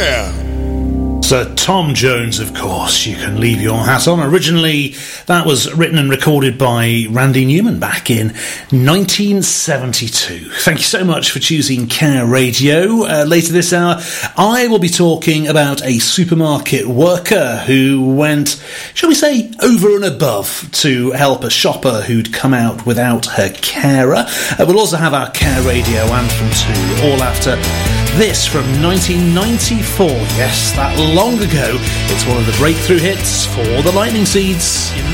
Yeah. Sir Tom Jones, of course, You Can Leave Your Hat On. Originally, that was written and recorded by Randy Newman back in 1972. Thank you so much for choosing Care Radio. Later this hour, I will be talking about a supermarket worker who went, shall we say, over and above to help a shopper who'd come out without her carer. We'll also have our Care Radio anthem too, all after this from 1994. Yes, that long ago. It's one of the breakthrough hits for the Lightning Seeds.